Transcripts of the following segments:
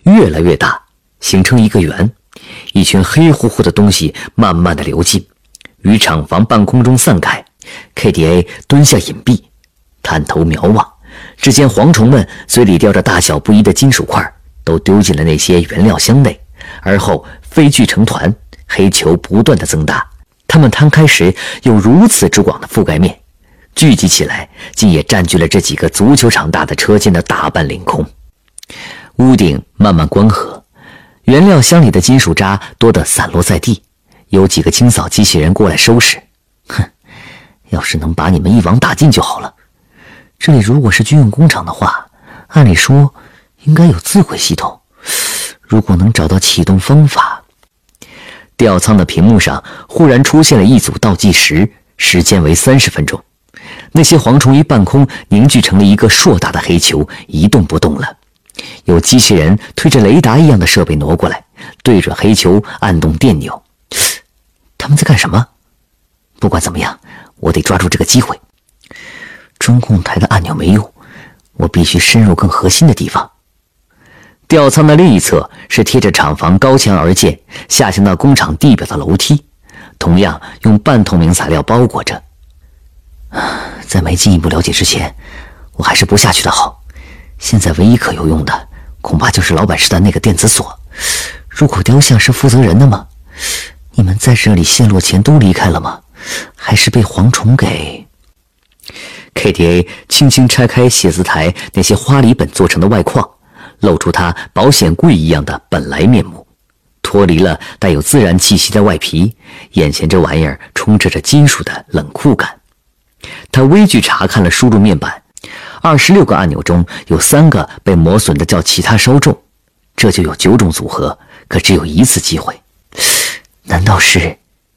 越来越大，形成一个圆。一群黑乎乎的东西慢慢的流进，于厂房半空中散开。KDA 蹲下隐蔽，探头瞄望，只见蝗虫们嘴里叼着大小不一的金属块，都丢进了那些原料箱内，而后飞聚成团，黑球不断的增大。它们摊开时有如此之广的覆盖面，聚集起来竟也占据了这几个足球场大的车间的大半领空。屋顶慢慢关合，原料箱里的金属渣多得散落在地，有几个清扫机器人过来收拾。哼，要是能把你们一网打尽就好了。这里如果是军用工厂的话，按理说应该有自毁系统，如果能找到启动方法。吊舱的屏幕上忽然出现了一组倒计时，时间为30分钟。那些蝗虫于半空凝聚成了一个硕大的黑球，一动不动了。有机器人推着雷达一样的设备挪过来，对准黑球按动电钮。他们在干什么？不管怎么样，我得抓住这个机会。中控台的按钮没用，我必须深入更核心的地方。吊舱的另一侧是贴着厂房高墙而建下行到工厂地表的楼梯，同样用半透明材料包裹着。在没进一步了解之前，我还是不下去的好。现在唯一可有用的恐怕就是老板室的那个电子锁。入口雕像是负责人的吗？你们在这里陷落前都离开了吗？还是被蝗虫给？KDA 轻轻拆开写字台那些花梨本做成的外框，露出它保险柜一样的本来面目。脱离了带有自然气息的外皮，眼前这玩意儿充斥着金属的冷酷感。他微距查看了输入面板，26个按钮中有3个被磨损的较其他稍重，这就有9种组合，可只有一次机会。难道是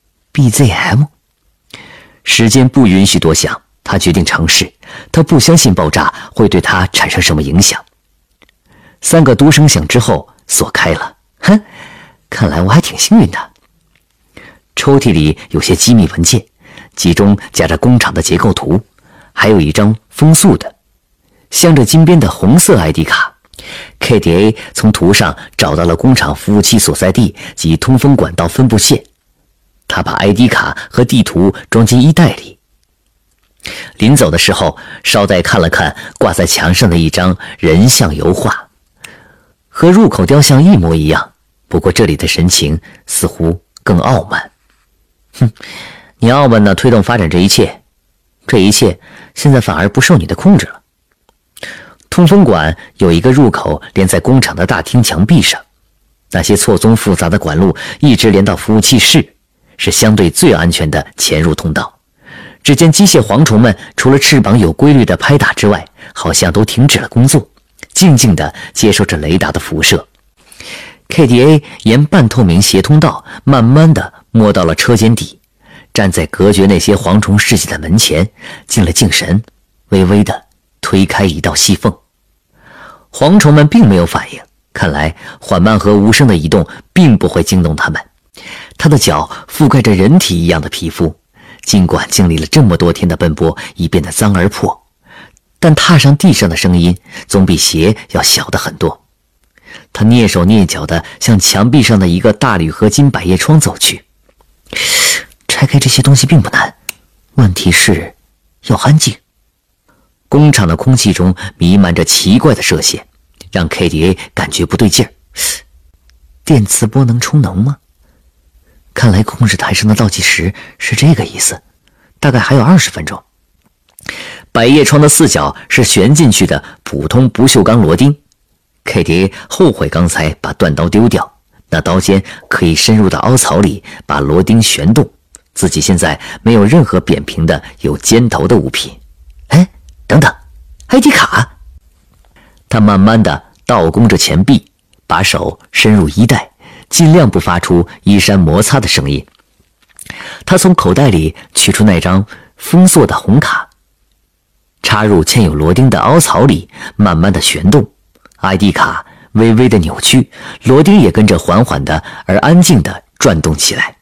BZM？ 时间不允许多想，他决定尝试。他不相信爆炸会对他产生什么影响。3个嘟声响之后，锁开了。哼，看来我还挺幸运的。抽屉里有些机密文件，其中夹着工厂的结构图，还有一张风速的镶着金边的红色 ID 卡。KDA 从图上找到了工厂服务器所在地及通风管道分布线，他把 ID 卡和地图装进衣袋里。临走的时候，捎带看了看挂在墙上的一张人像油画，和入口雕像一模一样，不过这里的神情似乎更傲慢。哼，你傲慢地推动发展这一切，这一切现在反而不受你的控制了。通风管有一个入口连在工厂的大厅墙壁上，那些错综复杂的管路一直连到服务器室，是相对最安全的潜入通道。只见机械蝗虫们除了翅膀有规律的拍打之外，好像都停止了工作，静静地接受着雷达的辐射。KDA 沿半透明斜通道慢慢地摸到了车间底，站在隔绝那些蝗虫世界的门前，静了静神，微微地推开一道细缝。蝗虫们并没有反应，看来缓慢和无声的移动并不会惊动它们。他的脚覆盖着人体一样的皮肤，尽管经历了这么多天的奔波已变得脏而破，但踏上地上的声音总比鞋要小得很多。他蹑手蹑脚地向墙壁上的一个大铝合金百叶窗走去。拆开这些东西并不难，问题是要安静。工厂的空气中弥漫着奇怪的射线，让 KDA 感觉不对劲儿。电磁波能充能吗？看来控制台上的倒计时是这个意思，大概还有20分钟。百叶窗的4角是旋进去的普通不锈钢螺钉。KDA 后悔刚才把断刀丢掉，那刀尖可以深入到凹槽里把螺钉旋动，自己现在没有任何扁平的有尖头的物品。哎，等等 ，ID 卡！他慢慢地倒弓着前臂，把手伸入衣袋，尽量不发出衣衫摩擦的声音。他从口袋里取出那张封锁的红卡，插入嵌有螺钉的凹槽里，慢慢地旋动。ID 卡微微的扭曲，螺钉也跟着缓缓的而安静的转动起来。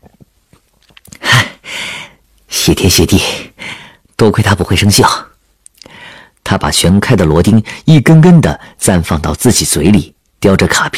谢天谢地，多亏它不会生效。他把旋开的螺钉一根根的暂放到自己嘴里，叼着卡片